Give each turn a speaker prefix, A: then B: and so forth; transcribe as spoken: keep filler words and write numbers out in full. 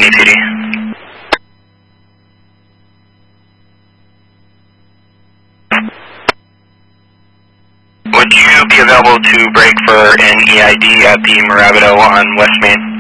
A: N E P D. Would you be available to break for an E I D at the Morabito on West Main?